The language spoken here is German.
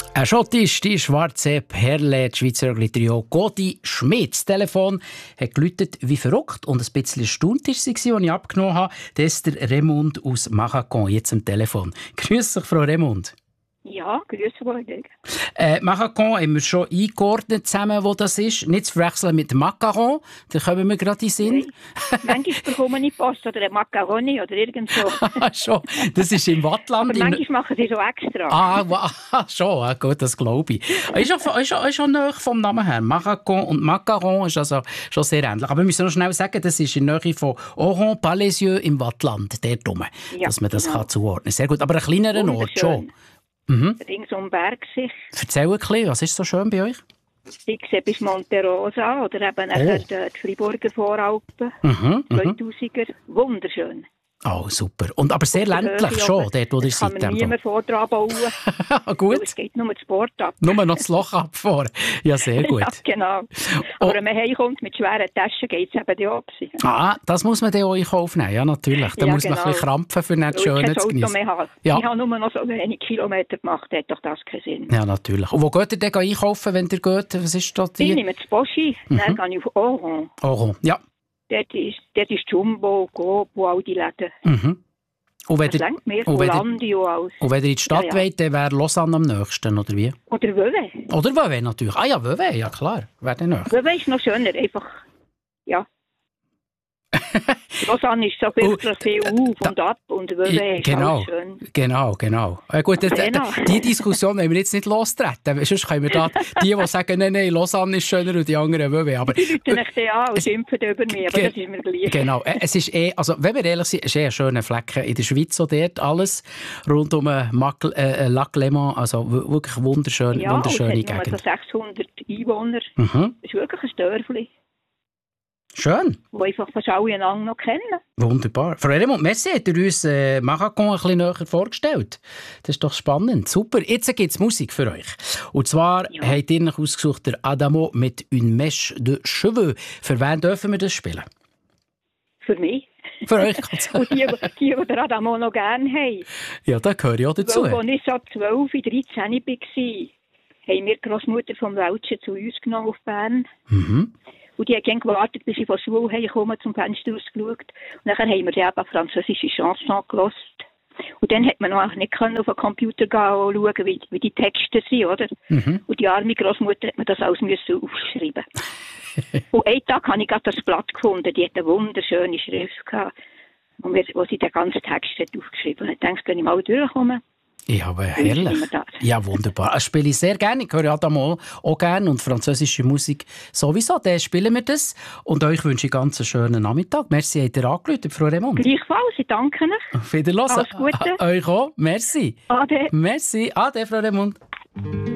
Ein Schottisch, die schwarze Perle, das Schweizer Trio Godi Schmidt. Das Telefon hat geläutet wie verrückt und ein bisschen erstaunt war sie, als ich abgenommen habe. Das ist der Raymond aus Machacon, jetzt am Telefon. Grüß dich, Frau Raymond. Ja, grüß euch. Machacon haben wir schon eingeordnet zusammen, wo das ist. Nicht zu verwechseln mit Macaron, da kommen wir gerade in den Sinn. Manchmal bekomme ich Post oder ein Macaroni oder irgend so. Schon, das ist im Wattland. Aber manchmal machen sie so extra. Schon, gut, das glaube ich. Ist schon nahe vom Namen her. Machacon und Macaron ist also schon sehr ähnlich. Aber wir müssen noch schnell sagen, das ist in der Nähe von Oron-Palaisieux im Wattland, dort rum, dass man das kann zuordnen kann. Sehr gut, aber ein kleinerer Ort schon. Rings um den Berg sich. Erzähl ein bisschen, was ist so schön bei euch? Ich sehe bis Monte Rosa oder eben nachher die Friburger Voralpen, 2000er. Wunderschön. Oh, super. Und aber sehr ländlich schon, dort wo ihr seid. Kann man niemand vordran bauen. Gut. Es geht nur das Sport ab. Nur noch das Loch abfahren. Ja, sehr gut. Ja, genau. Aber wenn man heimkommt mit schweren Taschen, geht es eben auch. Das muss man dann auch in Kauf nehmen, ja natürlich. Da muss man ein bisschen krampfen, für nicht Schöne zu genießen. Ich habe nur noch so wenig Kilometer gemacht, hat doch das keinen Sinn. Ja, natürlich. Und wo geht ihr denn einkaufen, wenn ihr geht? Was ist da ich nehme das Boschi, dann gehe ich auf Oron. Oron, ja. Dort ist Jumbo, Coop, all die Läden. Und wenn das lenkt mir, Landio alles. Und wenn ihr in die Stadt wollt, dann wäre Lausanne am nächsten, oder wie? Oder Vevey. Oder Vevey natürlich. Ah ja, Vevey, ja klar. Wäre der nächste. Vevey ist noch schöner, einfach, ja. Lausanne ist so viel auf und ab und Vevey ist auch schön. Genau. Gut, die Diskussion haben wir jetzt nicht lostreten. Sonst können wir da die sagen, nein, Lausanne ist schöner und die anderen Vevey. Aber die rufen euch dann an und schimpfen über mich, aber das ist mir gleich. Genau, es ist also wenn wir ehrlich sind, es ist ein schöner Flecken in der Schweiz, so dort alles rund um Lac Léman, also wirklich wunderschöne Gegend. Ja, es hat nur so 600 Einwohner. Das ist wirklich ein Dörfli. Schön. Die einfach fast alle einander noch kennen. Wunderbar. Frau Raymond, merci, habt ihr uns Machacon ein bisschen näher vorgestellt. Das ist doch spannend. Super. Jetzt gibt es Musik für euch. Und zwar habt ihr noch ausgesucht, der Adamo mit «Une mèche de cheveux». Für wen dürfen wir das spielen? Für mich. Für euch. Und die der Adamo noch gerne haben. Ja, da gehöre ich auch dazu. Als ich so 12, 13 war, haben wir die Grossmutter vom Welschen zu uns genommen auf Bern. Und die haben gerne gewartet, bis ich von der Schule heimkomme, zum Fenster ausgeschaut. Und dann haben wir eben französische Chanson gehört. Und dann hat man noch nicht auf den Computer gehen und schauen, wie die Texte sind, oder? Und die arme Grossmutter hat mir das alles aufschreiben. Und einen Tag habe ich gerade das Blatt gefunden, die hat eine wunderschöne Schrift gehabt, wo sie den ganzen Text hat aufgeschrieben hat. Ich dachte, kann ich mal durchkommen. Ja, aber herrlich. Ja, wunderbar. Das spiele ich sehr gerne. Ich höre Adamo auch gerne und französische Musik sowieso. Dann spielen wir das. Und euch wünsche ich ganz einen schönen Nachmittag. Merci, habt ihr angerufen, Frau Raymond. Gleichfalls, ich danke euch. Auf Wiederhören. Alles Gute. Euch auch. Merci. Ade. Merci. Ade, Frau Raymond.